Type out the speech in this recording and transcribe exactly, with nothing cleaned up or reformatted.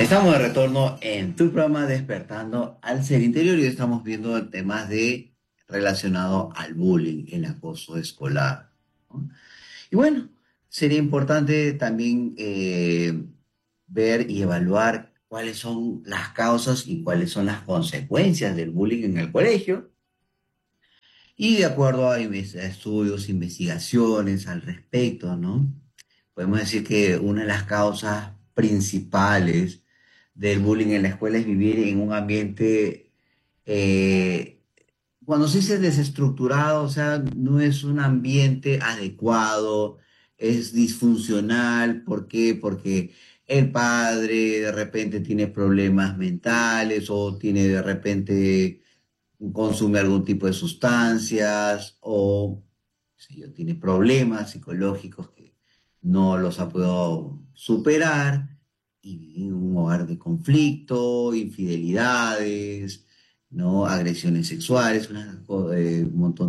Estamos de retorno en tu programa Despertando al Ser Interior y hoy estamos viendo temas de relacionado al bullying, el acoso escolar, ¿no? Y bueno, sería importante también eh, ver y evaluar cuáles son las causas y cuáles son las consecuencias del bullying en el colegio. Y de acuerdo a, inves- a estudios, investigaciones al respecto, ¿no? Podemos decir que una de las causas principales del bullying en la escuela es vivir en un ambiente, eh, cuando se dice desestructurado, o sea, no es un ambiente adecuado, es disfuncional. ¿Por qué? Porque el padre de repente tiene problemas mentales o tiene de repente consume algún tipo de sustancias o qué sé yo, tiene problemas psicológicos que no los ha podido superar y vive en un hogar de conflicto, infidelidades, ¿no? Agresiones sexuales, una co- eh, un montón